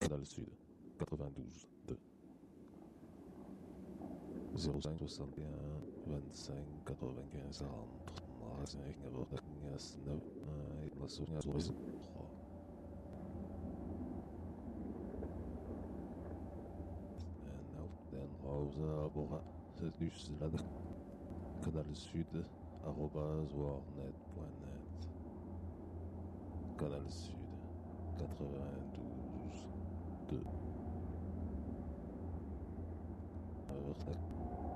Canal Sud, 92 2. 05 61 25 95 43 9 3. Den Rose Bora, c'est du Canal Sud, @warnet.net. Canal Sud, 92 2.